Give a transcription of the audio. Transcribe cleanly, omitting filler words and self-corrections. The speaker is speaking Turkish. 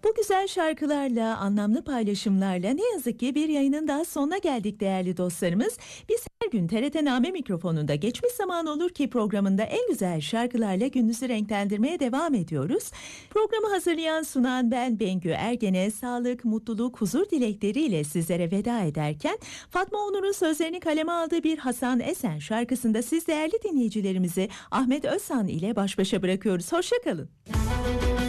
Bu güzel şarkılarla, anlamlı paylaşımlarla ne yazık ki bir yayının daha sonuna geldik değerli dostlarımız. Biz her gün TRT Name mikrofonunda Geçmiş Zaman Olur Ki programında en güzel şarkılarla gününüzü renklendirmeye devam ediyoruz. Programı hazırlayan sunan ben Bengü Ergen'e sağlık, mutluluk, huzur dilekleriyle sizlere veda ederken Fatma Onur'un sözlerini kaleme aldığı bir Hasan Esen şarkısında siz değerli dinleyicilerimizi Ahmet Özsan ile baş başa bırakıyoruz. Hoşça kalın.